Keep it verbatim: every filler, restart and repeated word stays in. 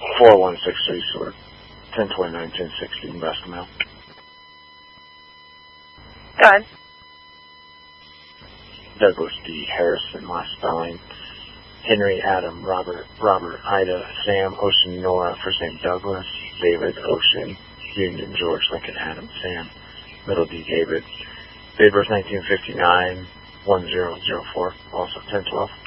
four one six three Sword. ten twenty-nine, ten sixty Nebraska Mail. Go ahead. Douglas D. Harrison, last spelling. Henry, Adam, Robert, Robert, Ida, Sam, Ocean, Nora, first name Douglas, David, Ocean, Union, George, Lincoln, Adam, Sam, middle D, David. Date of birth nineteen fifty-nine, one zero zero four, also ten twelve.